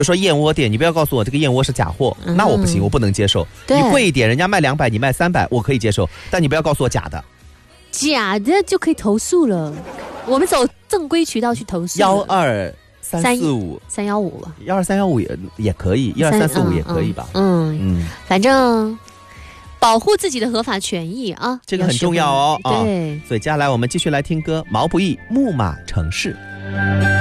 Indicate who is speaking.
Speaker 1: 如说燕窝店，你不要告诉我这个燕窝是假货，那我不行，我不能接受。你贵一点，人家卖200，你卖300，我可以接受，但你不要告诉我假的。
Speaker 2: 假的就可以投诉了，我们走正规渠道去投诉。
Speaker 1: 12345，12315也可以，12345也可以吧？
Speaker 2: 反正保护自己的合法权益啊，
Speaker 1: 这个很重要哦。
Speaker 2: 对，
Speaker 1: 所以接下来我们继续来听歌，毛不易《木马城市》。